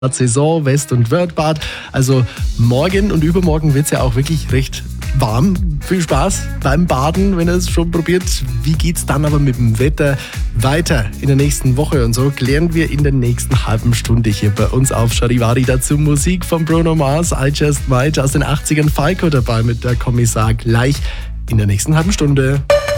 Saison, West- und Wörthbad. Also morgen und übermorgen wird es ja auch wirklich recht warm. Viel Spaß beim Baden, wenn ihr es schon probiert. Wie geht's dann aber mit dem Wetter weiter in der nächsten Woche? Und so klären wir in der nächsten halben Stunde hier bei uns auf Charivari. Dazu Musik von Bruno Mars, I Just Might aus den 80ern. Falco dabei mit der Kommissar gleich in der nächsten halben Stunde.